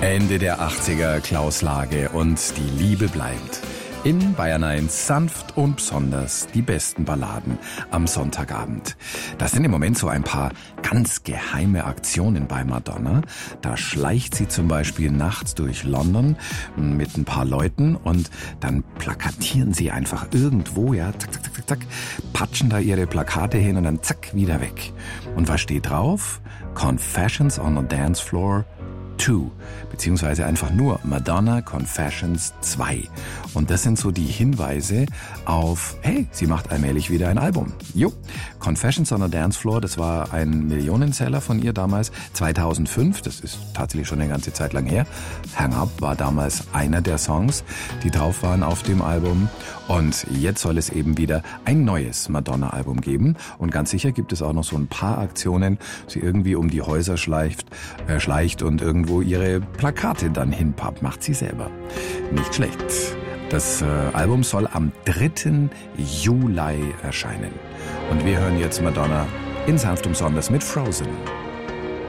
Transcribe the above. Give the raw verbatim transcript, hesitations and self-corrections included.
Ende der achtziger, Klaus Lage und die Liebe bleibt. In Bayern eins sanft und besonders die besten Balladen am Sonntagabend. Das sind im Moment so ein paar ganz geheime Aktionen bei Madonna. Da schleicht sie zum Beispiel nachts durch London mit ein paar Leuten und dann plakatieren sie einfach irgendwo, ja, zack, zack, zack, zack, patschen da ihre Plakate hin und dann zack, wieder weg. Und was steht drauf? Confessions on a Dance Floor zwei, beziehungsweise einfach nur Madonna Confessions zwei. Und das sind so die Hinweise auf, hey, sie macht allmählich wieder ein Album. Jo, Confessions on a Dance Floor, das war ein Millionenseller von ihr damals, zweitausendfünf, das ist tatsächlich schon eine ganze Zeit lang her. Hang Up war damals einer der Songs, die drauf waren auf dem Album. Und jetzt soll es eben wieder ein neues Madonna-Album geben. Und ganz sicher gibt es auch noch so ein paar Aktionen, sie irgendwie um die Häuser schleicht, äh, schleicht und irgendwo ihre Plakate dann hinpappt, macht sie selber. Nicht schlecht. Das äh, Album soll am dritten Juli erscheinen. Und wir hören jetzt Madonna in sanft und besonders mit Frozen.